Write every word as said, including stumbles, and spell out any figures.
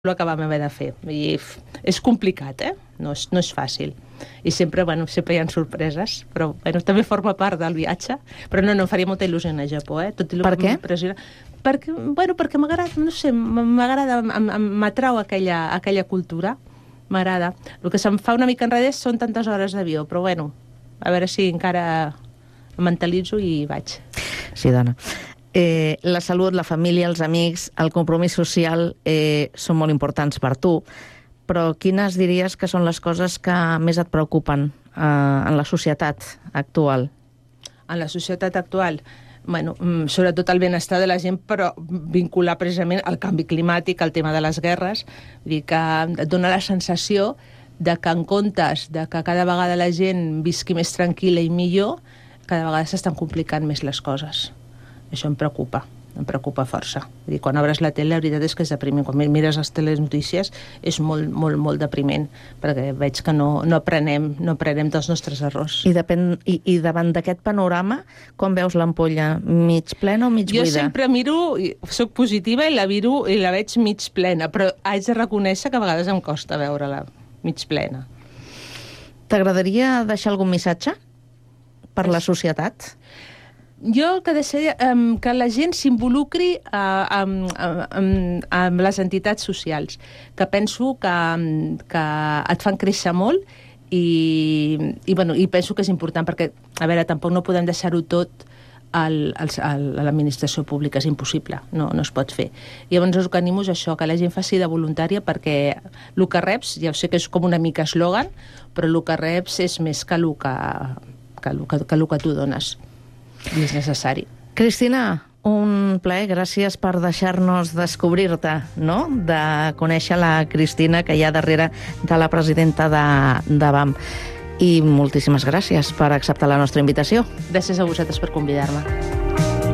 el que vam haver de fer. I és complicat, eh? No és, no és fàcil. I sempre, bueno, sempre hi ha sorpreses, però bueno, també forma part del viatge. Però no, no, em faria molta il·lusió anar a Japó, eh? Tot i per què? Perquè, bueno, perquè m'agrada, no sé, m'agrada, m'atrau aquella, aquella cultura. M'agrada. El que se'm fa una mica enrere són tantes hores d'avió, però bueno, a veure si encara em mentalitzo i vaig. Sí, dona. Eh, la salut, la família, els amics, el compromís social eh, són molt importants per tu, però quines diries que són les coses que més et preocupen eh, en la societat actual? En la societat actual? Bueno, sobretot el benestar de la gent, però vincular precisament al canvi climàtic, al tema de les guerres. Vull dir que et dona la sensació de que en comptes de que cada vegada la gent visqui més tranquil·la i millor, cada vegada s'estan complicant més les coses. Això em preocupa, em preocupa força. Vull dir, quan obres la tele, la veritat és que és depriment. Quan mires les telenotícies és molt, molt, molt depriment, perquè veig que no, no aprenem, no aprenem dels nostres errors. I, depèn, i, i davant d'aquest panorama, com veus l'ampolla? Mig plena o mig buida? Jo sempre miro, soc positiva i la miro i la veig mig plena, però haig de reconèixer que a vegades em costa veure-la mig plena. T'agradaria deixar algun missatge per la societat? Jo que deixaria um, que la gent s'involucri uh, amb, amb, amb les entitats socials, que penso que, que et fan créixer molt i, i, bueno, i penso que és important perquè, a veure, tampoc no podem deixar-ho tot al, al, a l'administració pública, és impossible, no, no es pot fer. I llavors el que animo és això, que la gent faci de voluntària perquè el que reps, ja sé que és com una mica eslògan, però el que reps és més que el que, que, que, que, que tu dones. I és necessari. Cristina, un plaer, gràcies per deixar-nos descobrir-te, no? De conèixer la Cristina que hi ha darrere de la presidenta de, de B A M. I moltíssimes gràcies per acceptar la nostra invitació. Gràcies a vosaltres per convidar-me.